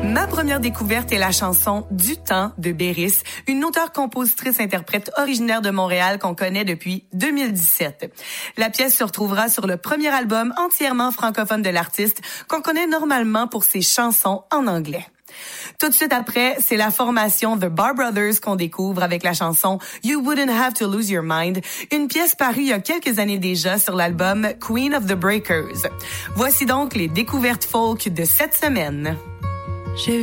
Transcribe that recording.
Ma première découverte est la chanson Du temps de Béris, une auteure-compositrice-interprète originaire de Montréal qu'on connaît depuis 2017. La pièce se retrouvera sur le premier album entièrement francophone de l'artiste qu'on connaît normalement pour ses chansons en anglais. Tout de suite après, c'est la formation The Bar Brothers qu'on découvre avec la chanson You Wouldn't Have to Lose Your Mind, une pièce parue il y a quelques années déjà sur l'album Queen of the Breakers. Voici donc les découvertes folk de cette semaine.